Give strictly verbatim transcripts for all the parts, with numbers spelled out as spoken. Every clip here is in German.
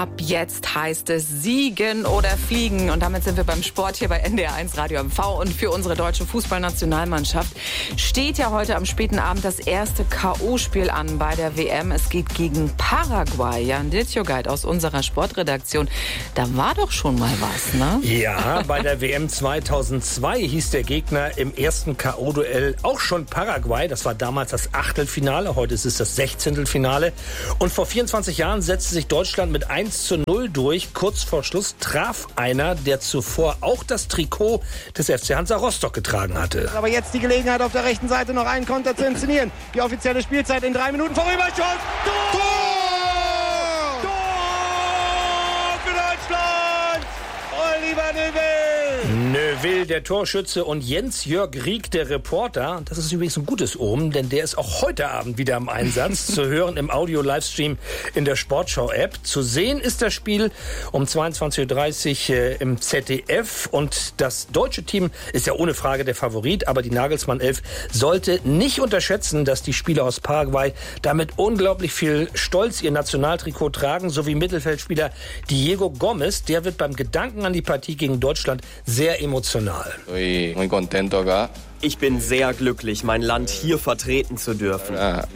Ab jetzt heißt es Siegen oder Fliegen. Und damit sind wir beim Sport hier bei N D R eins Radio M V. Und für unsere deutsche Fußballnationalmannschaft steht ja heute am späten Abend das erste K O-Spiel an bei der W M. Es geht gegen Paraguay. Jan Ditjogait aus unserer Sportredaktion. Da war doch schon mal was, ne? Ja, bei der W M zweitausendzwei hieß der Gegner im ersten K O-Duell auch schon Paraguay. Das war damals das Achtelfinale. Heute ist es das Sechzehntelfinale. Und vor vierundzwanzig Jahren setzte sich Deutschland mit eins zu null durch. Kurz vor Schluss traf einer, der zuvor auch das Trikot des F C Hansa Rostock getragen hatte. Aber jetzt die Gelegenheit, auf der rechten Seite noch einen Konter zu inszenieren. Die offizielle Spielzeit in drei Minuten vorüber. Schuss! Tor! Tor! Tor für Deutschland! Oliver Neuville! Neuville, der Torschütze, und Jens-Jörg Rieck, der Reporter. Das ist übrigens ein gutes Omen, denn der ist auch heute Abend wieder im Einsatz. Zu hören im Audio-Livestream in der Sportschau-App. Zu sehen ist das Spiel um zweiundzwanzig Uhr dreißig äh, im Z D F. Und das deutsche Team ist ja ohne Frage der Favorit. Aber die Nagelsmann elf sollte nicht unterschätzen, dass die Spieler aus Paraguay damit unglaublich viel Stolz ihr Nationaltrikot tragen. Sowie Mittelfeldspieler Diego Gomez. Der wird beim Gedanken an die Partie gegen Deutschland sehr emotional. Ich bin sehr glücklich, mein Land hier vertreten zu dürfen. Ihr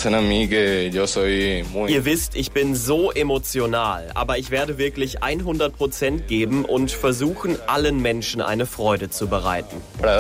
wisst, ich bin so emotional, aber ich werde wirklich hundert Prozent geben und versuchen, allen Menschen eine Freude zu bereiten.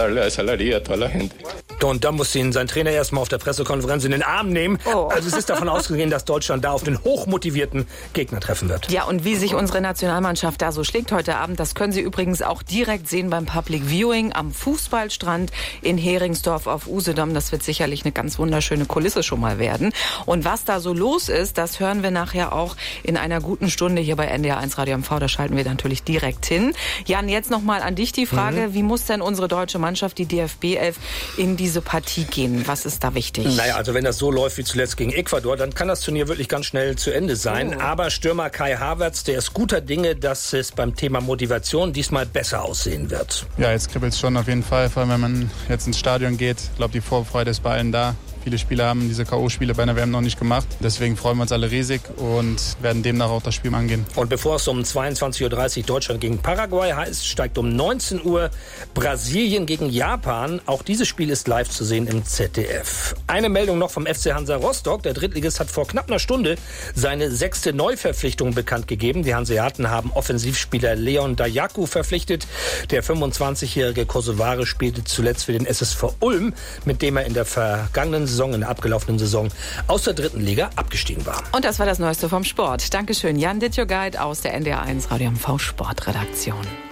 Und da muss ihn sein Trainer erstmal auf der Pressekonferenz in den Arm nehmen. Oh. Also es ist davon ausgegangen, dass Deutschland da auf den hochmotivierten Gegner treffen wird. Ja, und wie sich unsere Nationalmannschaft da so schlägt heute Abend, das können Sie übrigens auch direkt sehen beim Public Viewing am Fußballstrand in Heringsdorf auf Usedom. Das wird sicherlich eine ganz wunderschöne Kulisse schon mal werden. Und was da so los ist, das hören wir nachher auch in einer guten Stunde hier bei N D R eins Radio M V. Da schalten wir natürlich direkt hin. Jan, jetzt noch mal an dich die Frage, mhm. wie muss denn unsere deutsche Mannschaft, die D F B elf, in diese Partie gehen? Was ist da wichtig? Naja, also wenn das so läuft wie zuletzt gegen Ecuador, dann kann das Turnier wirklich ganz schnell zu Ende sein. Oh. Aber Stürmer Kai Havertz, der ist guter Dinge, dass es beim Thema Motivation diesmal besser aussehen wird. Ja, jetzt kribbelt es schon auf jeden Fall, vor allem wenn man jetzt ins Stadion geht. Ich glaube, die Vorfreude ist bei allen da. Viele Spieler haben diese K O-Spiele bei einer W M noch nicht gemacht. Deswegen freuen wir uns alle riesig und werden demnach auch das Spiel angehen. Und bevor es um zweiundzwanzig Uhr dreißig Deutschland gegen Paraguay heißt, steigt um neunzehn Uhr Brasilien gegen Japan. Auch dieses Spiel ist live zu sehen im Z D F. Eine Meldung noch vom F C Hansa Rostock. Der Drittligist hat vor knapp einer Stunde seine sechste Neuverpflichtung bekannt gegeben. Die Hanseaten haben Offensivspieler Leon Dajaku verpflichtet. Der fünfundzwanzigjährige Kosovare spielte zuletzt für den S S V Ulm, mit dem er in der vergangenen Saison, in der abgelaufenen Saison aus der dritten Liga abgestiegen war. Und das war das Neueste vom Sport. Dankeschön, Jan Ditjogait aus der N D R eins Radio M V Sportredaktion.